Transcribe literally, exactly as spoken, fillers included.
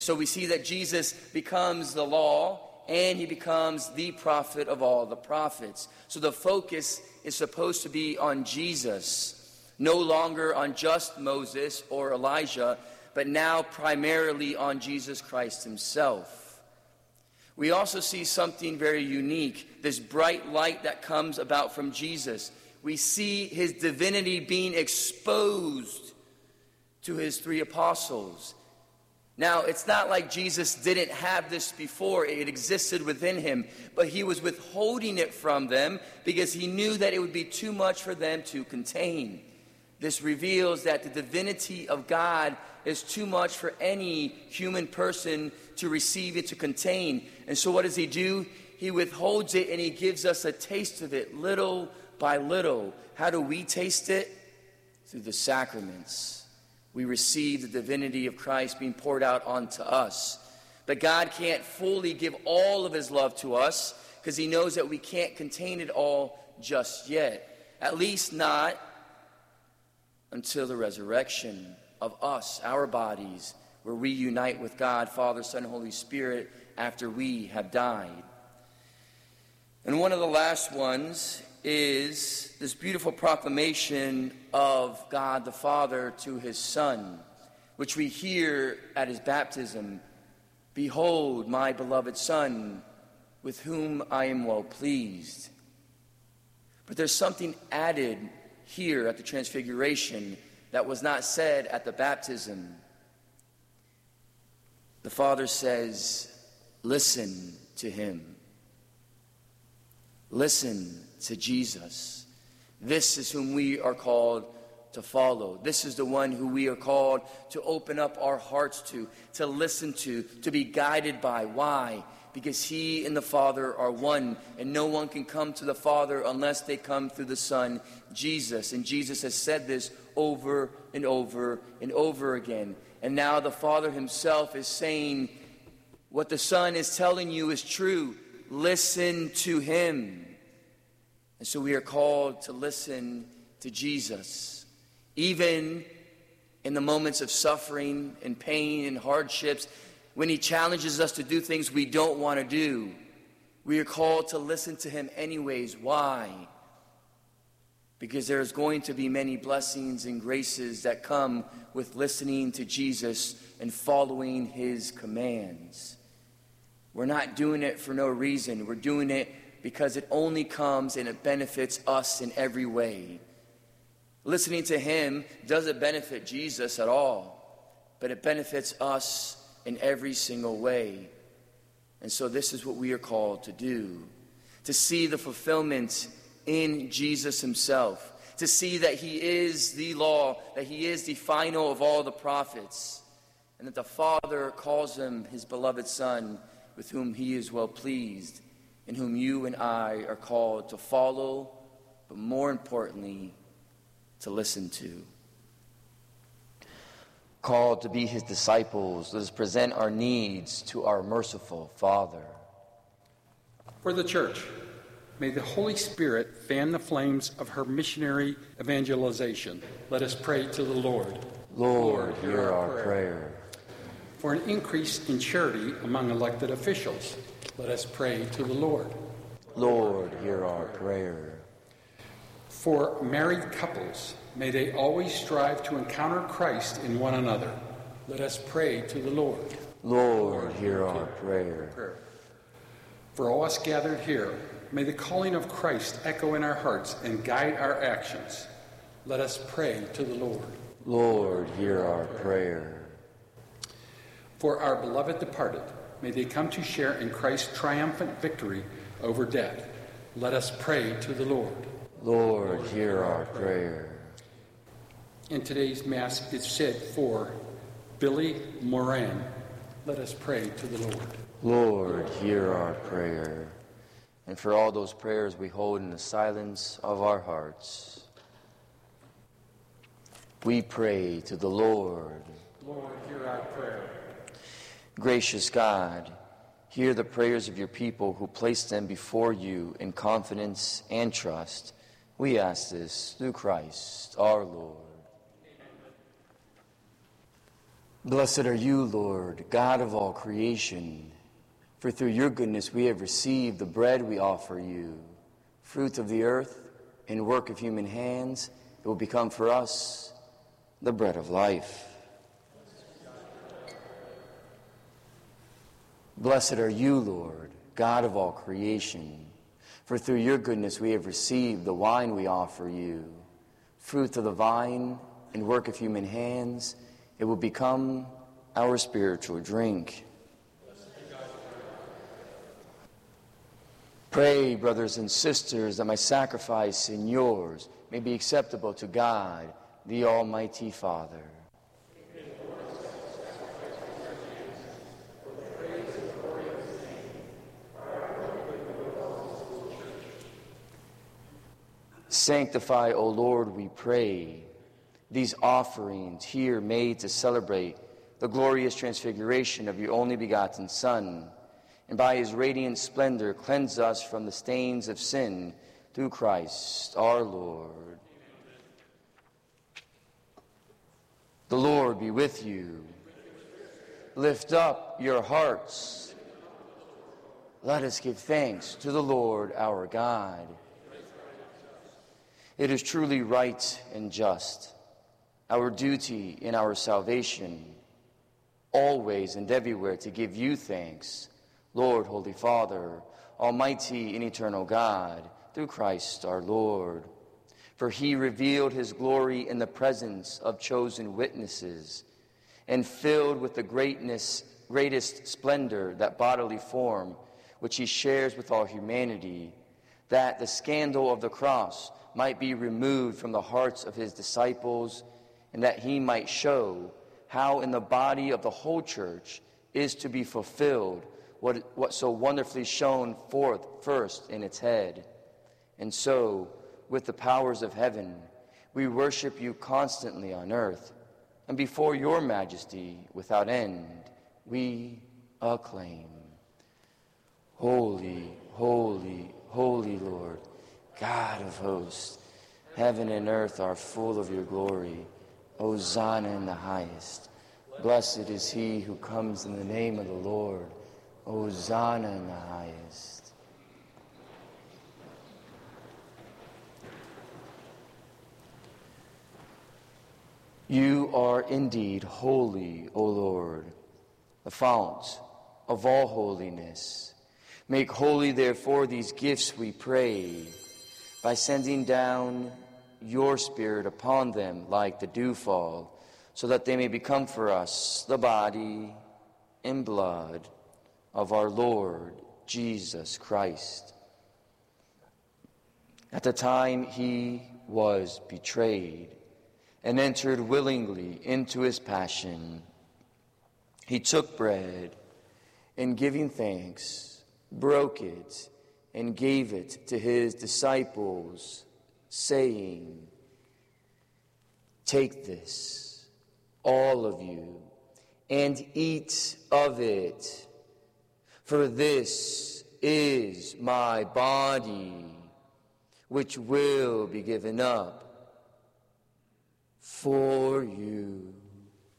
So we see that Jesus becomes the law, and he becomes the prophet of all the prophets. So the focus is supposed to be on Jesus, no longer on just Moses or Elijah, but now primarily on Jesus Christ himself. We also see something very unique, this bright light that comes about from Jesus. We see his divinity being exposed to his three apostles. Now, it's not like Jesus didn't have this before. It existed within him, but he was withholding it from them because he knew that it would be too much for them to contain. This reveals that the divinity of God is too much for any human person to receive it, to contain. And so what does he do? He withholds it and he gives us a taste of it little by little. How do we taste it? Through the sacraments. We receive the divinity of Christ being poured out onto us. But God can't fully give all of his love to us because he knows that we can't contain it all just yet. At least not until the resurrection of us, our bodies, where we unite with God, Father, Son, Holy Spirit after we have died. And one of the last ones is this beautiful proclamation of God the Father to his Son, which we hear at his baptism. Behold, my beloved Son, with whom I am well pleased. But there's something added here at the Transfiguration that was not said at the baptism. The Father says, listen to him. Listen to Jesus. This is whom we are called to follow. This is the one who we are called to open up our hearts to, to listen to, to be guided by. Why? Because he and the Father are one, and no one can come to the Father unless they come through the Son, Jesus. And Jesus has said this over and over and over again. And now the Father himself is saying, what the Son is telling you is true. Listen to him. And so we are called to listen to Jesus. Even in the moments of suffering and pain and hardships, when he challenges us to do things we don't want to do, we are called to listen to him anyways. Why? Because there's going to be many blessings and graces that come with listening to Jesus and following his commands. We're not doing it for no reason. We're doing it because it only comes and it benefits us in every way. Listening to him doesn't benefit Jesus at all, but it benefits us in every single way. And so this is what we are called to do. To see the fulfillment in Jesus himself. To see that he is the law, that he is the final of all the prophets. And that the Father calls him his beloved Son, with whom he is well pleased, in whom you and I are called to follow, but more importantly, to listen to. Called to be his disciples, let us present our needs to our merciful Father. For the church, may the Holy Spirit fan the flames of her missionary evangelization. Let us pray to the Lord. Lord, hear our prayer. prayer. For an increase in charity among elected officials, let us pray to the Lord. Lord, hear our prayer. For married couples, may they always strive to encounter Christ in one another. Let us pray to the Lord. Lord, hear our prayer. For all us gathered here, may the calling of Christ echo in our hearts and guide our actions. Let us pray to the Lord. Lord, hear our prayer. For our beloved departed, may they come to share in Christ's triumphant victory over death. Let us pray to the Lord. Lord, hear our prayer. In today's Mass, it's said for Billy Moran. Let us pray to the Lord. Lord, hear our prayer. And for all those prayers we hold in the silence of our hearts, we pray to the Lord. Lord, hear our prayer. Gracious God, hear the prayers of your people who place them before you in confidence and trust. We ask this through Christ our Lord. Blessed are you, Lord, God of all creation, for through your goodness we have received the bread we offer you, fruit of the earth and work of human hands. It will become for us the bread of life. Blessed are you, Lord, God of all creation, for through your goodness we have received the wine we offer you, fruit of the vine and work of human hands. It will become our spiritual drink. Pray, brothers and sisters, that my sacrifice and yours may be acceptable to God, the Almighty Father. Sanctify, O Lord, we pray, these offerings here made to celebrate the glorious transfiguration of your only begotten Son, and by his radiant splendor cleanse us from the stains of sin through Christ our Lord. The Lord be with you. Lift up your hearts. Let us give thanks to the Lord our God. It is truly right and just, our duty in our salvation, always and everywhere to give you thanks, Lord, Holy Father, Almighty and eternal God, through Christ our Lord. For he revealed his glory in the presence of chosen witnesses, and filled with the greatness, greatest splendor that bodily form, which he shares with all humanity, that the scandal of the cross might be removed from the hearts of his disciples, and that he might show how in the body of the whole church is to be fulfilled what, what so wonderfully shone forth first in its head. And so, with the powers of heaven, we worship you constantly on earth, and before your majesty without end we acclaim. Holy, holy, holy Lord, God of hosts, heaven and earth are full of your glory. Hosanna in the highest. Blessed is he who comes in the name of the Lord. Hosanna in the highest. You are indeed holy, O Lord, the fount of all holiness. Make holy, therefore, these gifts, we pray, by sending down your Spirit upon them like the dewfall, so that they may become for us the body and blood of our Lord Jesus Christ. At the time he was betrayed and entered willingly into his passion, he took bread, and giving thanks, broke it, and gave it to his disciples, saying, "Take this, all of you, and eat of it, for this is my body, which will be given up for you."